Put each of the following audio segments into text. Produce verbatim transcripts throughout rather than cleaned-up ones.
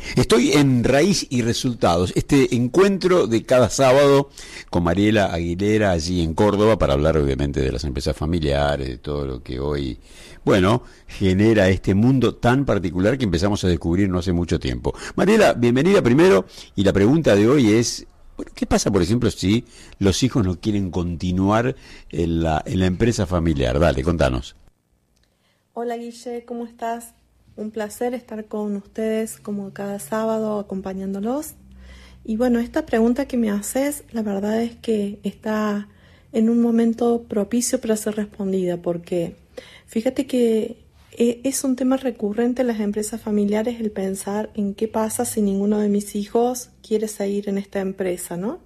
Estoy en Raíz y Resultados, este encuentro de cada sábado con Mariela Aguilera allí en Córdoba para hablar obviamente de las empresas familiares, de todo lo que hoy, bueno, genera este mundo tan particular que empezamos a descubrir no hace mucho tiempo. Mariela, bienvenida primero, y la pregunta de hoy es, bueno, ¿qué pasa, por ejemplo, si los hijos no quieren continuar en la, en la empresa familiar? Dale, contanos. Hola Guille, ¿cómo estás? Un placer estar con ustedes como cada sábado acompañándolos. Y bueno, esta pregunta que me haces, la verdad es que está en un momento propicio para ser respondida, porque fíjate que es un tema recurrente en las empresas familiares el pensar en qué pasa si ninguno de mis hijos quiere seguir en esta empresa, ¿no?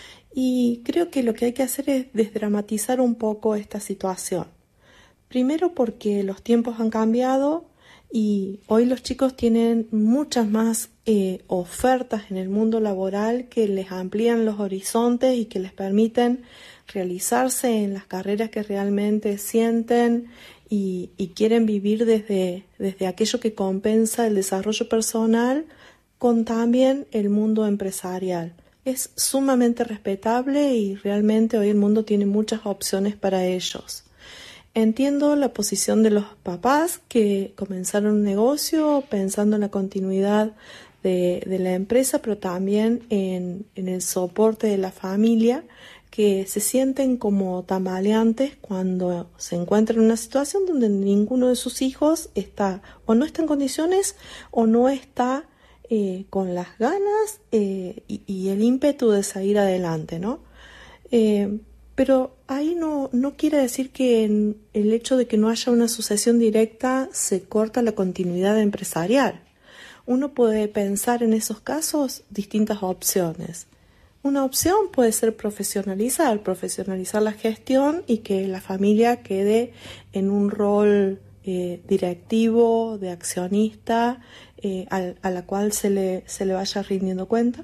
Y creo que lo que hay que hacer es desdramatizar un poco esta situación. Primero porque los tiempos han cambiado y hoy los chicos tienen muchas más eh, ofertas en el mundo laboral que les amplían los horizontes y que les permiten realizarse en las carreras que realmente sienten y, y quieren vivir desde, desde aquello que compensa el desarrollo personal con también el mundo empresarial. Es sumamente respetable y realmente hoy el mundo tiene muchas opciones para ellos. Entiendo la posición de los papás que comenzaron un negocio pensando en la continuidad de, de la empresa, pero también en, en el soporte de la familia, que se sienten como tambaleantes cuando se encuentran en una situación donde ninguno de sus hijos está o no está en condiciones o no está eh, con las ganas eh, y, y el ímpetu de salir adelante, ¿no? Eh, Pero ahí no, no quiere decir que en el hecho de que no haya una sucesión directa se corta la continuidad empresarial. Uno puede pensar en esos casos distintas opciones. Una opción puede ser profesionalizar, profesionalizar la gestión y que la familia quede en un rol eh, directivo, de accionista, eh, a, a la cual se le, se le vaya rindiendo cuenta.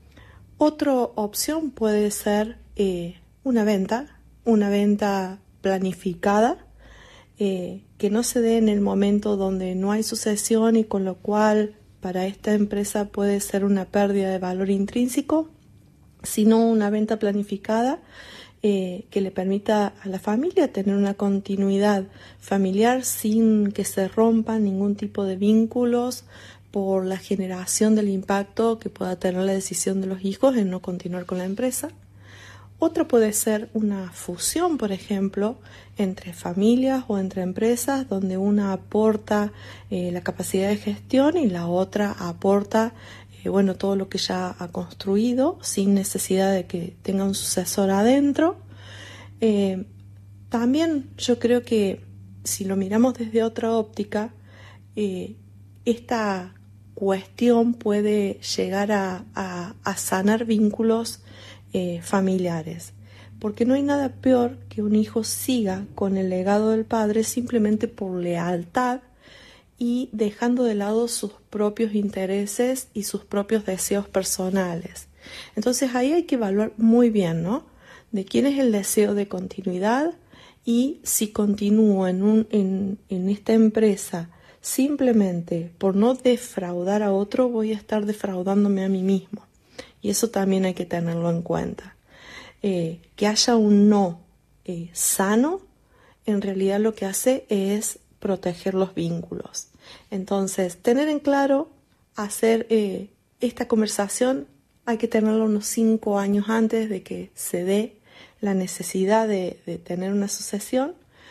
Otra opción puede ser eh, una venta, una venta planificada, eh, que no se dé en el momento donde no hay sucesión y con lo cual para esta empresa puede ser una pérdida de valor intrínseco, sino una venta planificada eh, que le permita a la familia tener una continuidad familiar sin que se rompan ningún tipo de vínculos por la generación del impacto que pueda tener la decisión de los hijos en no continuar con la empresa. Otra puede ser una fusión, por ejemplo, entre familias o entre empresas, donde una aporta eh, la capacidad de gestión y la otra aporta eh, bueno, todo lo que ya ha construido, sin necesidad de que tenga un sucesor adentro. Eh, también yo creo que si lo miramos desde otra óptica, eh, esta cuestión puede llegar a, a, a sanar vínculos Eh, familiares, porque no hay nada peor que un hijo siga con el legado del padre simplemente por lealtad y dejando de lado sus propios intereses y sus propios deseos personales. Entonces ahí hay que evaluar muy bien, ¿no? De quién es el deseo de continuidad y si continúo en, un, en, en esta empresa simplemente por no defraudar a otro, voy a estar defraudándome a mí mismo. Y eso también hay que tenerlo en cuenta. Eh, que haya un no eh, sano, en realidad lo que hace es proteger los vínculos. Entonces, tener en claro, hacer eh, esta conversación, hay que tenerlo unos cinco años antes de que se dé la necesidad de, de tener una sucesión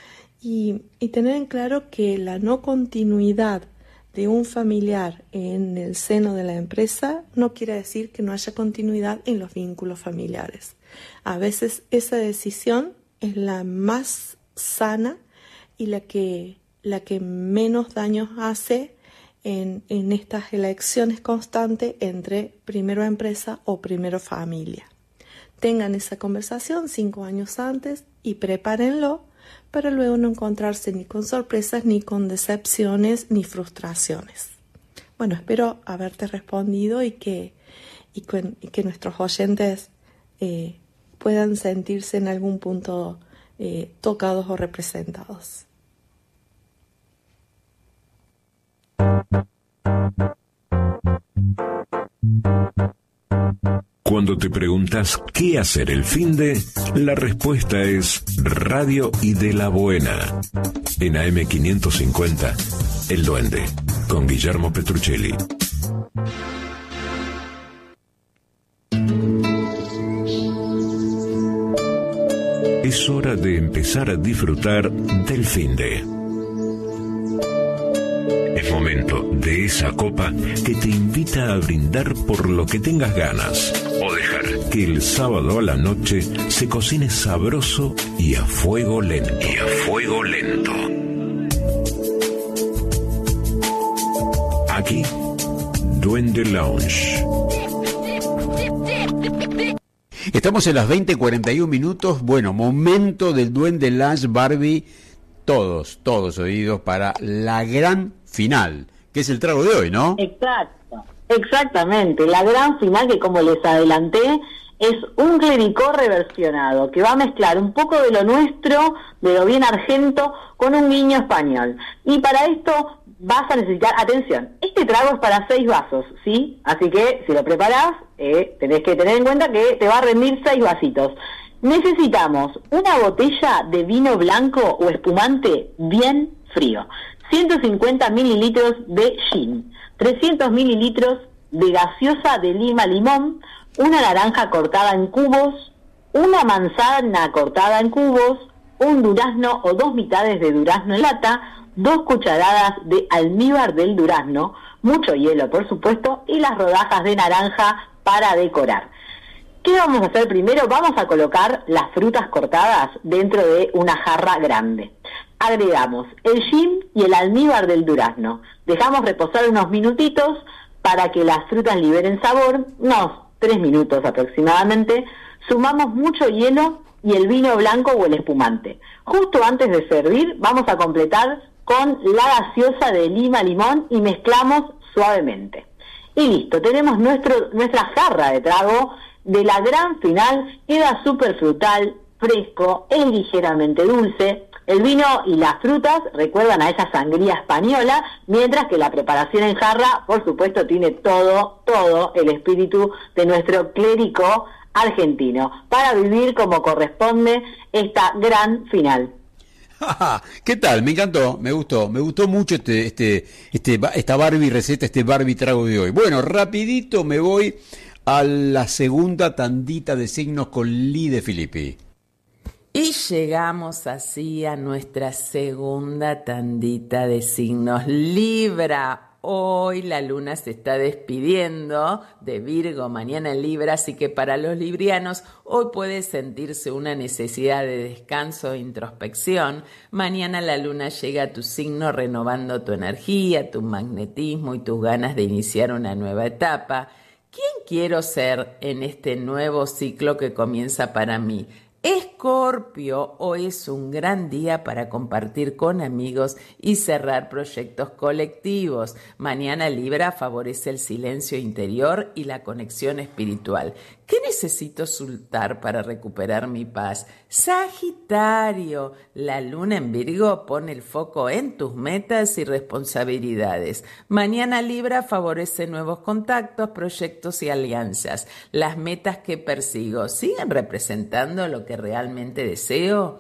y, y tener en claro que la no continuidad de un familiar en el seno de la empresa no quiere decir que no haya continuidad en los vínculos familiares. A veces esa decisión es la más sana y la que, la que menos daños hace en, en estas elecciones constantes entre primero empresa o primero familia. Tengan esa conversación cinco años antes y prepárenlo para luego no encontrarse ni con sorpresas, ni con decepciones, ni frustraciones. Bueno, espero haberte respondido y que, y que, y que nuestros oyentes eh, puedan sentirse en algún punto eh, tocados o representados. Cuando te preguntas qué hacer el finde, la respuesta es Radio y de la Buena. En A M quinientos cincuenta, El Duende, con Guillermo Petruccelli. Es hora de empezar a disfrutar del finde. Es momento de esa copa que te invita a brindar por lo que tengas ganas, o dejar que el sábado a la noche se cocine sabroso y a fuego lento. Y a fuego lento. Aquí, Duende Lounge. Estamos en las veinte cuarenta y uno minutos. Bueno, momento del Duende Lounge, Barbie. Todos, todos oídos para la gran final, que es el trago de hoy, ¿no? Exacto, exactamente. La gran final que, como les adelanté, es un clericó reversionado, que va a mezclar un poco de lo nuestro, de lo bien argento, con un guiño español. Y para esto vas a necesitar, atención, este trago es para seis vasos, ¿sí? Así que, si lo preparás, eh, tenés que tener en cuenta que te va a rendir seis vasitos. Necesitamos una botella de vino blanco o espumante bien frío, ciento cincuenta mililitros de gin, trescientos mililitros de gaseosa de lima limón, una naranja cortada en cubos, una manzana cortada en cubos, un durazno o dos mitades de durazno en lata, dos cucharadas de almíbar del durazno, mucho hielo por supuesto, y las rodajas de naranja para decorar. ¿Qué vamos a hacer primero? Vamos a colocar las frutas cortadas dentro de una jarra grande. Agregamos el gin y el almíbar del durazno. Dejamos reposar unos minutitos para que las frutas liberen sabor, unos tres minutos aproximadamente. Sumamos mucho hielo y el vino blanco o el espumante. Justo antes de servir, vamos a completar con la gaseosa de lima limón y mezclamos suavemente. Y listo, tenemos nuestro, nuestra jarra de trago de la gran final. Queda súper frutal, fresco, es ligeramente dulce. El vino y las frutas recuerdan a esa sangría española, mientras que la preparación en jarra, por supuesto, tiene todo, todo el espíritu de nuestro clérico argentino, para vivir como corresponde esta gran final. ¿Qué tal? Me encantó, me gustó, me gustó mucho este, este, este, esta Barbie receta, este Barbie trago de hoy. Bueno, rapidito me voy a la segunda tandita de signos con Lee de Filippi. Y llegamos así a nuestra segunda tandita de signos. Libra. Hoy la luna se está despidiendo de Virgo, mañana en Libra, así que para los librianos hoy puede sentirse una necesidad de descanso e introspección. Mañana la luna llega a tu signo renovando tu energía, tu magnetismo y tus ganas de iniciar una nueva etapa. ¿Quién quiero ser en este nuevo ciclo que comienza para mí? Escorpio, hoy es un gran día para compartir con amigos y cerrar proyectos colectivos. Mañana Libra favorece el silencio interior y la conexión espiritual. ¿Qué necesito soltar para recuperar mi paz? Sagitario, la luna en Virgo pone el foco en tus metas y responsabilidades. Mañana Libra favorece nuevos contactos, proyectos y alianzas. Las metas que persigo siguen representando lo que realmente deseo.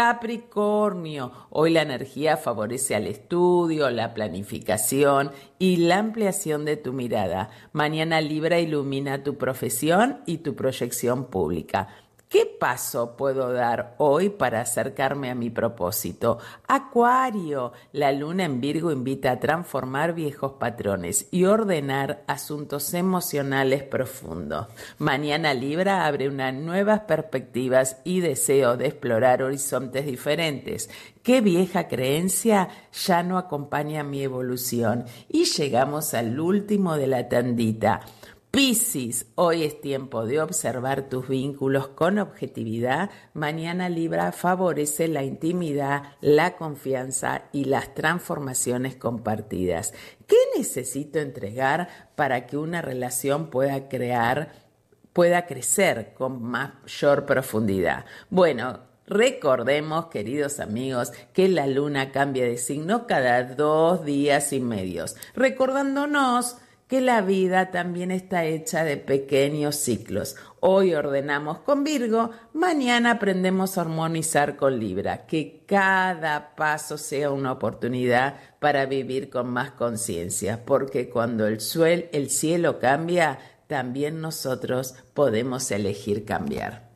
Capricornio, hoy la energía favorece al estudio, la planificación y la ampliación de tu mirada. Mañana Libra ilumina tu profesión y tu proyección pública. ¿Qué paso puedo dar hoy para acercarme a mi propósito? Acuario, la luna en Virgo invita a transformar viejos patrones y ordenar asuntos emocionales profundos. Mañana Libra abre unas nuevas perspectivas y deseo de explorar horizontes diferentes. ¿Qué vieja creencia ya no acompaña mi evolución? Y llegamos al último de la tandita. Piscis, hoy es tiempo de observar tus vínculos con objetividad. Mañana Libra favorece la intimidad, la confianza y las transformaciones compartidas. ¿Qué necesito entregar para que una relación pueda crear, pueda crecer con mayor profundidad? Bueno, recordemos, queridos amigos, que la luna cambia de signo cada dos días y medios, recordándonos que la vida también está hecha de pequeños ciclos. Hoy ordenamos con Virgo, mañana aprendemos a armonizar con Libra. Que cada paso sea una oportunidad para vivir con más conciencia, porque cuando el, suel, el cielo cambia, también nosotros podemos elegir cambiar.